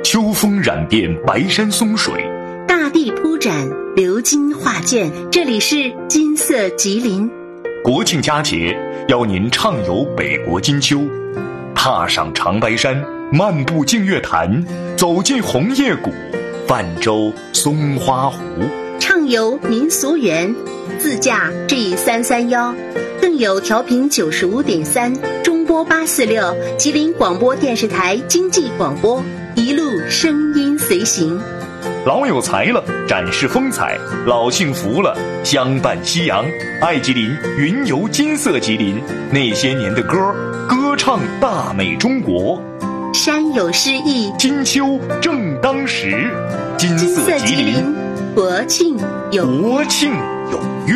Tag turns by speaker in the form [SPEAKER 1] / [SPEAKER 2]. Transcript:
[SPEAKER 1] 秋风染遍白山松水，
[SPEAKER 2] 大地铺展鎏金画卷。这里是金色吉林。
[SPEAKER 1] 国庆佳节，邀您畅游北国金秋，踏上长白山，漫步净月潭，走进红叶谷，泛舟松花湖，
[SPEAKER 2] 畅游民俗园，自驾 G331，更有调频95.3中波846吉林广播电视台经济广播，一路声音随行。
[SPEAKER 1] 老有才了，展示风采；老幸福了，相伴夕阳。爱吉林，云游金色吉林，那些年的歌，歌唱大美中国。
[SPEAKER 2] 山有诗意，
[SPEAKER 1] 金秋正当时。金色吉林，
[SPEAKER 2] 国庆有约。